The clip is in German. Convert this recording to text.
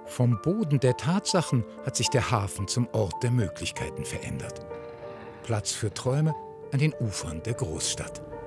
Vom Boden der Tatsachen hat sich der Hafen zum Ort der Möglichkeiten verändert. Platz für Träume an den Ufern der Großstadt.